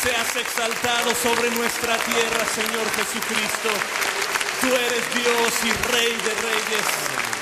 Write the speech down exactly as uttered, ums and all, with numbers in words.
seas exaltado sobre nuestra tierra, Señor Jesucristo. Tú eres Dios y Rey de reyes.